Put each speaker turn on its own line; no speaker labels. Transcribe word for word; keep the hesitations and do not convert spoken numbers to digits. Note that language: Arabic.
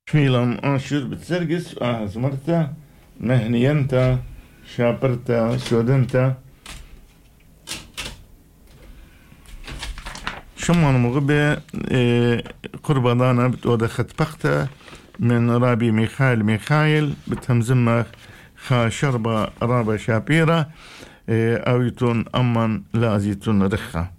شميلم أنشر بتسرقس أهزمرتا مهنينتا شابرتا شودنتا شمان مغبة قربانانا بتودخت بخته من رابي ميخائيل ميخائيل بتهمزمخ خا شربة رابة شابيرة أويتون أمان لازيتون رخة